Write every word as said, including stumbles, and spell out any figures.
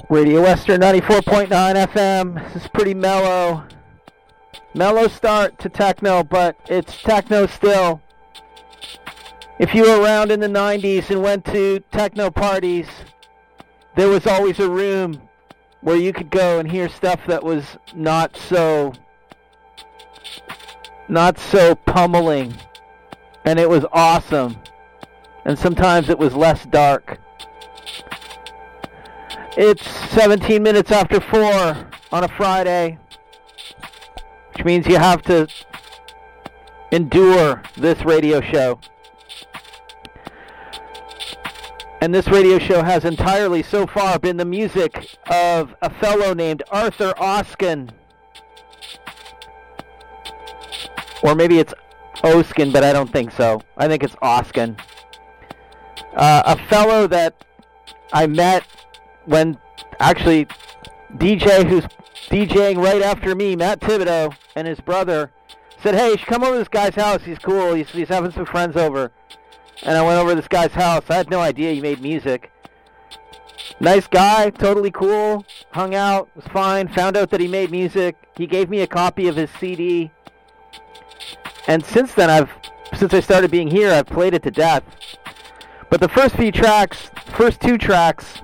Radio Western ninety-four point nine F M. This is pretty mellow. Mellow start to techno, but it's techno still. If you were around in the nineties and went to techno parties, there was always a room where you could go and hear stuff that was not so, not so pummeling. And it was awesome. And sometimes it was less dark. It's seventeen minutes after four on a Friday, which means you have to endure this radio show. And this radio show has entirely so far been the music of a fellow named Arthur Oskin. Or maybe it's Oskin, but I don't think so. I think it's Oskin. Uh, a fellow that I met when actually D J who's DJing right after me, Matt Thibodeau, and his brother said, hey, you should come over to this guy's house. He's cool. He's, he's having some friends over. And I went over to this guy's house. I had no idea he made music. Nice guy, totally cool. Hung out, was fine. Found out that he made music. He gave me a copy of his C D. And since then, I've since I started being here, I've played it to death. But the first few tracks, first two tracks,